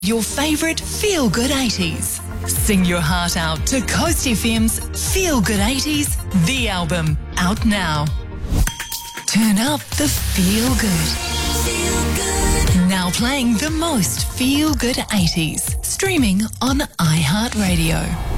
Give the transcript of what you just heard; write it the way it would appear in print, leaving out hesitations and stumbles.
Your favourite feel-good 80s. Sing your heart out to Coast FM's Feel Good 80s, the album, out now. Turn up the feel good. Feel good. Now playing the most feel-good 80s. Streaming on iHeartRadio.